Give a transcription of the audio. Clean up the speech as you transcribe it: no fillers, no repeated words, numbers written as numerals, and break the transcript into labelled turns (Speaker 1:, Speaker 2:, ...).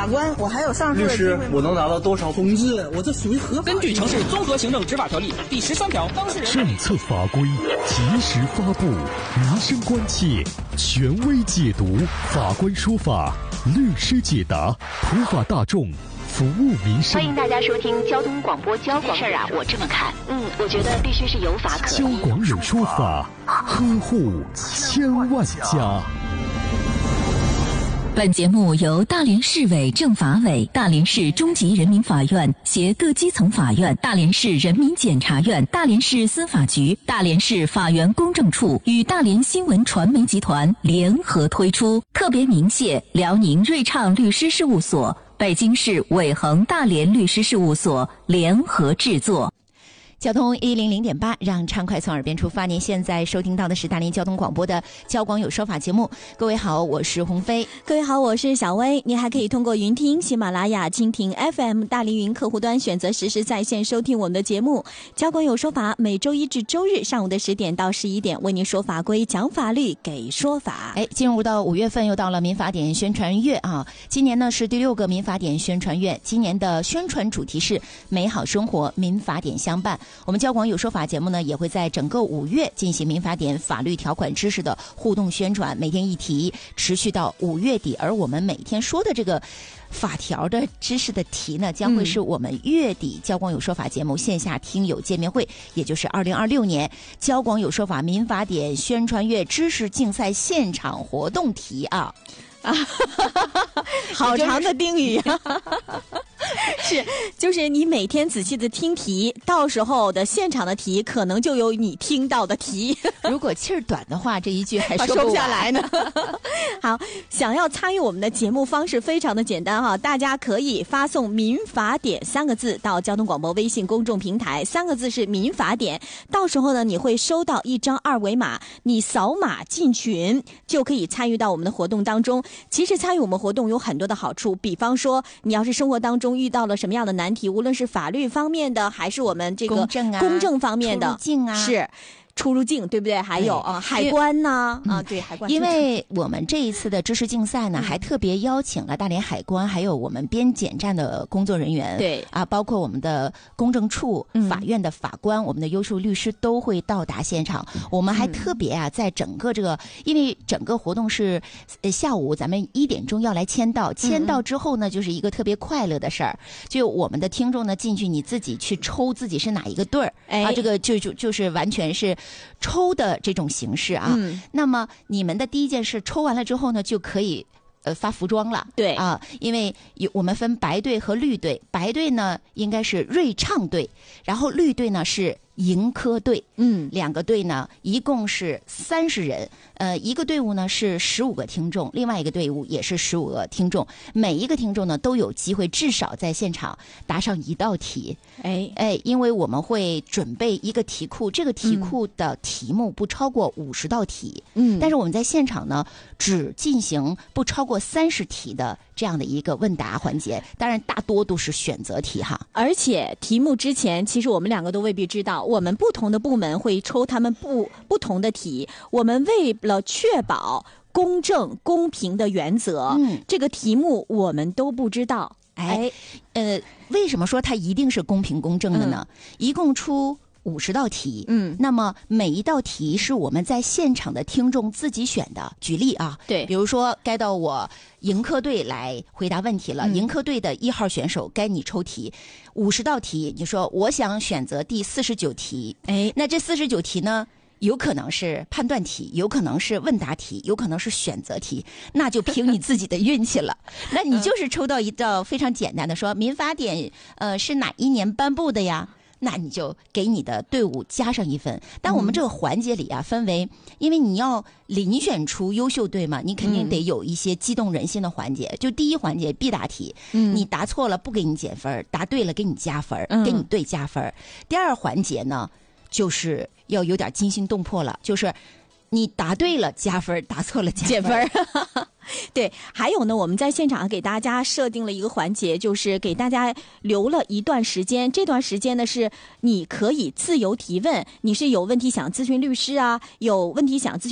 Speaker 1: 法官，我还有上诉
Speaker 2: 律师，
Speaker 1: 的机会吗？
Speaker 2: 我能拿到多少？
Speaker 1: 同志，我这属于合法。
Speaker 3: 根据《城市综合行政执法条例》第13条，当事人
Speaker 4: 政策法规及时发布，民生关切权威解读，法官说法，律师解答，普法大众，服务民生。
Speaker 5: 欢迎大家收听交通广播交广事儿啊，我这么看，我觉得必须是有法可依。
Speaker 4: 交广有说法，呵护千万家。
Speaker 5: 本节目由大连市委政法委、大连市中级人民法院携各基层法院、大连市人民检察院、大连市司法局、大连市法源公证处与大连新闻传媒集团联合推出，特别鸣谢辽宁瑞畅律师事务所、北京市伟恒大连律师事务所联合制作。交通100.8，让畅快从耳边出发。您现在收听到的是大连交通广播的交广有说法节目。各位好，我是鸿飞。
Speaker 6: 各位好，我是小薇。您还可以通过云听、喜马拉雅、蜻蜓 FM、大连云客户端选择实时在线收听我们的节目。交广有说法，每周一至周日上午的10点到11点，为您说法规、讲法律、给说法。
Speaker 5: 进入到5月份，又到了民法典宣传月啊。今年呢是第6个民法典宣传月，今年的宣传主题是美好生活，民法典相伴。我们交广有说法节目呢，也会在整个5月进行民法典法律条款知识的互动宣传，每天一题，持续到5月底。而我们每天说的这个法条的知识的题呢，将会是我们月底交广有说法节目线下听友见面会，也就是2026年交广有说法民法典宣传月知识竞赛现场活动题啊。
Speaker 6: 好长的定语啊！就是你每天仔细的听题，到时候的现场的题可能就有你听到的题。
Speaker 5: 如果气儿短的话，这一句还
Speaker 6: 说不下来呢。好，想要参与我们的节目方式非常的简单哈，大家可以发送民法典3个字到交通广播微信公众平台，3个字是民法典。到时候呢，你会收到一张2维码，你扫码进群就可以参与到我们的活动当中。其实参与我们活动有很多的好处，比方说你要是生活当中遇到了什么样的难题，无论是法律方面的还是我们这个公证方面的，
Speaker 5: 出入境啊，
Speaker 6: 是出入境，对不对？还有海关呐，对，海关。
Speaker 5: 因为我们这一次的知识竞赛呢，还特别邀请了大连海关，还有我们边检站的工作人员，
Speaker 6: 对
Speaker 5: 啊，包括我们的公证处、法院的法官，我们的优秀律师都会到达现场。我们还特别在整个这个，因为整个活动是下午咱们1点钟要来签到，签到之后呢，就是一个特别快乐的事儿，就我们的听众呢进去，你自己去抽自己是哪一个队儿，啊，这个就是完全是抽的这种形式啊。那么你们的第一件事抽完了之后呢，就可以发服装了。
Speaker 6: 对
Speaker 5: 啊，因为我们分白队和绿队，白队呢应该是瑞畅队，然后绿队呢是盈科队。2个队呢一共是30人，一个队伍呢是15个听众，另外一个队伍也是15个听众，每一个听众呢都有机会至少在现场答上1道题。因为我们会准备一个题库，这个题库的题目不超过50道题，但是我们在现场呢只进行不超过30题的这样的一个问答环节，当然大多都是选择题哈。
Speaker 6: 而且题目之前，其实我们2个都未必知道，我们不同的部门会抽他们不同的题，我们为了确保公正公平的原则，这个题目我们都不知道。
Speaker 5: 为什么说它一定是公平公正的呢？一共出50道题，那么每一道题是我们在现场的听众自己选的。举例啊，
Speaker 6: 对，
Speaker 5: 比如说该到我盈科队来回答问题了，盈科队的1号选手该你抽题，50道题，你说我想选择第49题，那这49题呢？有可能是判断题，有可能是问答题，有可能是选择题，那就凭你自己的运气了。那你就是抽到一道非常简单的，说民法典是哪一年颁布的呀？那你就给你的队伍加上1分。但我们这个环节里啊，分为，因为你要遴选出优秀队嘛，你肯定得有一些激动人心的环节。就第一环节必答题，你答错了不给你减分，答对了给你加分，给你队加分。第二环节呢，就是要有点惊心动魄了，就是你答对了加分，答错了减分。
Speaker 6: 对，还有呢，我们在现场给大家设定了一个环节，就是给大家留了一段时间，这段时间呢是你可以自由提问，你是有问题想咨询律师啊，有问题想咨询